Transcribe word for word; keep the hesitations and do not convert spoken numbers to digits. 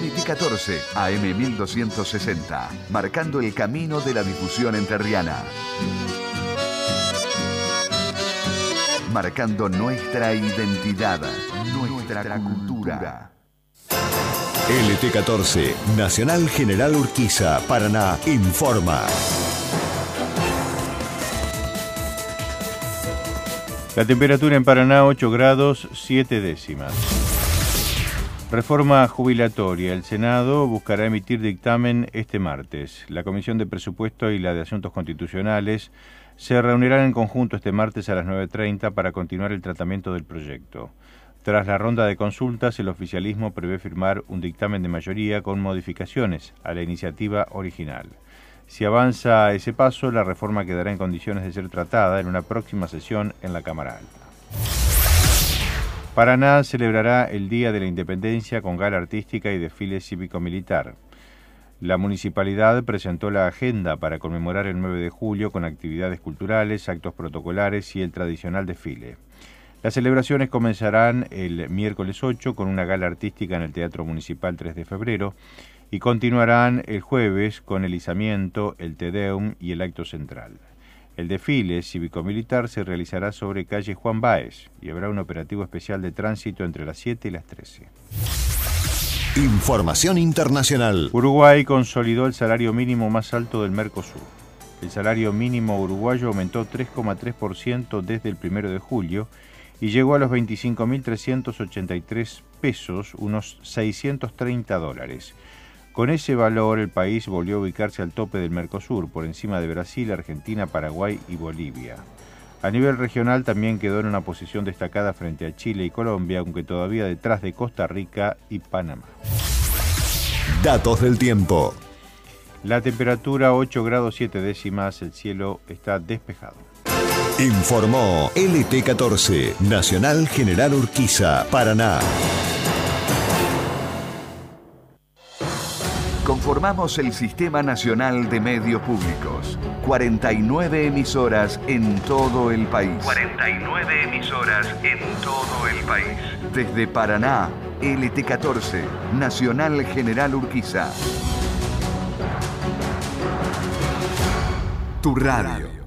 L T catorce, A M mil doscientos sesenta, marcando el camino de la difusión entrerriana. Marcando nuestra identidad, nuestra, nuestra cultura. L T catorce, Nacional General Urquiza, Paraná, informa. La temperatura en Paraná, ocho grados, siete décimas. Reforma jubilatoria. El Senado buscará emitir dictamen este martes. La Comisión de Presupuesto y la de Asuntos Constitucionales se reunirán en conjunto este martes a las nueve treinta para continuar el tratamiento del proyecto. Tras la ronda de consultas, el oficialismo prevé firmar un dictamen de mayoría con modificaciones a la iniciativa original. Si avanza ese paso, la reforma quedará en condiciones de ser tratada en una próxima sesión en la Cámara Alta. Paraná celebrará el Día de la Independencia con gala artística y desfile cívico-militar. La municipalidad presentó la agenda para conmemorar el nueve de julio con actividades culturales, actos protocolares y el tradicional desfile. Las celebraciones comenzarán el miércoles ocho con una gala artística en el Teatro Municipal tres de febrero y continuarán el jueves con el izamiento, el Te Deum y el acto central. El desfile cívico-militar se realizará sobre calle Juan Báez y habrá un operativo especial de tránsito entre las siete y las trece. Información internacional. Uruguay consolidó el salario mínimo más alto del Mercosur. El salario mínimo uruguayo aumentó tres coma tres por ciento desde el primero de julio y llegó a los veinticinco mil trescientos ochenta y tres pesos, unos seiscientos treinta dólares. Con ese valor, el país volvió a ubicarse al tope del Mercosur, por encima de Brasil, Argentina, Paraguay y Bolivia. A nivel regional también quedó en una posición destacada frente a Chile y Colombia, aunque todavía detrás de Costa Rica y Panamá. Datos del tiempo. La temperatura ocho grados siete décimas, el cielo está despejado. Informó L T catorce, Nacional General Urquiza, Paraná. Conformamos el Sistema Nacional de Medios Públicos. cuarenta y nueve emisoras en todo el país. cuarenta y nueve emisoras en todo el país. Desde Paraná, L T catorce, Nacional General Urquiza. Tu radio.